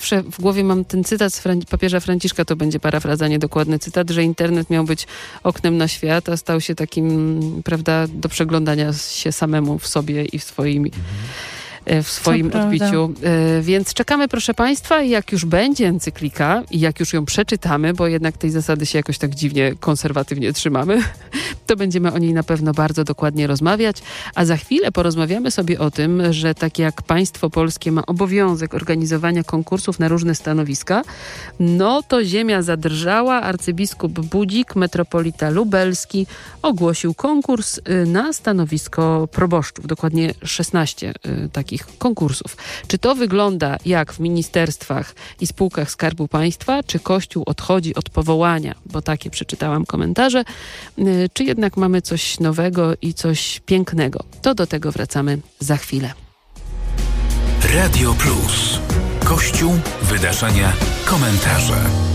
zawsze w głowie mam ten cytat z papieża Franciszka, to będzie parafraza, niedokładny cytat, że internet miał być oknem na świat, a stał się takim, prawda, do przeglądania się samemu w sobie i w swoim odbiciu. Więc czekamy, proszę Państwa, i jak już będzie encyklika i jak już ją przeczytamy, bo jednak tej zasady się jakoś tak dziwnie, konserwatywnie trzymamy, to będziemy o niej na pewno bardzo dokładnie rozmawiać. A za chwilę porozmawiamy sobie o tym, że tak jak państwo polskie ma obowiązek organizowania konkursów na różne stanowiska, no to ziemia zadrżała. Arcybiskup Budzik, metropolita lubelski, ogłosił konkurs na stanowisko proboszczów. Dokładnie 16 takich konkursów. Czy to wygląda jak w ministerstwach i spółkach Skarbu Państwa, czy Kościół odchodzi od powołania, bo takie przeczytałam komentarze, czy jednak mamy coś nowego i coś pięknego? To do tego wracamy za chwilę. Radio Plus. Kościół, wydarzenia, komentarze.